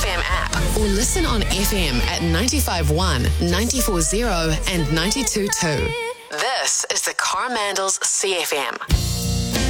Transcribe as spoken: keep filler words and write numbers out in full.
F M app or listen on F M at ninety-five point one, ninety-four point zero and ninety-two point two. This is the Coromandels C F M.